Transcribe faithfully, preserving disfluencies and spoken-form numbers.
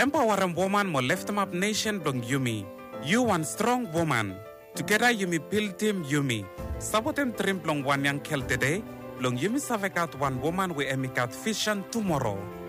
empowering woman mo lift them up nation blong Yumi. You one strong woman. Together Yumi build team Yumi. Sabotem trim blong one young kel today. Blong Yumi savekat one woman we emikat vision tomorrow.